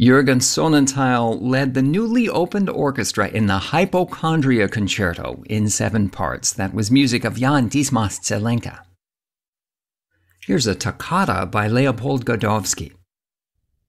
Jürgen Sonnenthal led the newly opened orchestra in the Hypochondria Concerto in 7 parts. That was music of Jan Dismas Zelenka. Here's a toccata by Leopold Godowsky.